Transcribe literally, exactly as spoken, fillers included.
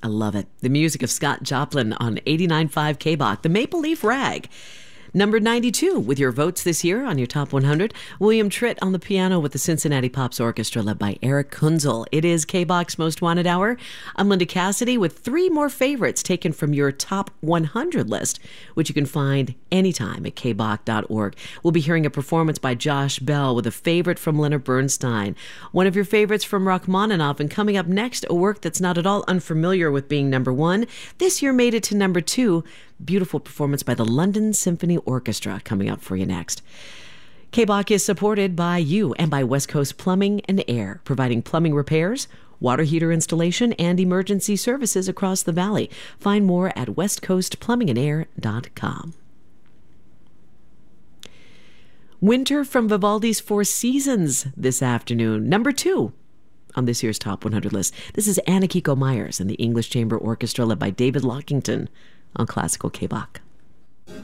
I love it. The music of Scott Joplin on eighty-nine point five K B O C, the Maple Leaf Rag. Number ninety-two, with your votes this year on your top one hundred, William Tritt on the piano with the Cincinnati Pops Orchestra led by Eric Kunzel. It is K B O C's Most Wanted Hour. I'm Linda Cassidy with three more favorites taken from your top one hundred list, which you can find anytime at k b o c dot org. We'll be hearing a performance by Josh Bell with a favorite from Leonard Bernstein, one of your favorites from Rachmaninoff, and coming up next, a work that's not at all unfamiliar with being number one. This year made it to number two. Beautiful performance by the London Symphony Orchestra coming up for you next. K B O C is supported by you and by West Coast Plumbing and Air, providing plumbing repairs, water heater installation, and emergency services across the valley. Find more at west coast plumbing and air dot com. Winter from Vivaldi's Four Seasons this afternoon, number two on this year's top one hundred list. This is Anna Kiko Myers and the English Chamber Orchestra led by David Lockington on Classical K B O C.